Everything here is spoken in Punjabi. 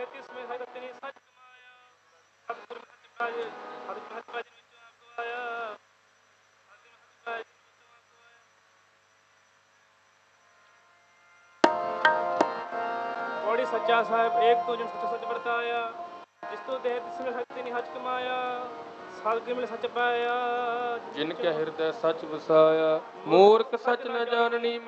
ਤਿਸਮੇ ਹੈ ਤੇਰੀ ਸੱਚ ਕਮਾਇਆ ਸਤਿਗੁਰ ਮਹਿ ਪਾਜ ਸਤਿਗੁਰ ਮਹਿ ਪਾਜ ਵਿੱਚੋਂ ਆਪ ਗਵਾਇਆ ਸਤਿਗੁਰ ਮਹਿ ਪਾਜ ਵਿੱਚੋਂ ਆਪ ਗਵਾਇਆ। ਪੌੜੀ ਸੱਚਾ ਸਾਹਿਬ ਏਕ ਤੂੰ ਜਿਨ ਸੱਚ ਸੱਚ ਵਰਤਾਇਆ ਜਿਸ ਤੂੰ ਦੇਹ ਤਿਸਮੇ ਹੈ ਤੇਰੀ ਹੱਚ ਕਮਾਇਆ ਸਤਿਗੁਰ ਮਿਲ ਸੱਚ ਪਾਇਆ ਜਿਨ ਕੇ ਹਿਰਦੈ ਸੱਚ ਵਸਾਇਆ। ਮੂਰਖ ਸੱਚ ਨ ਜਾਣਨੀ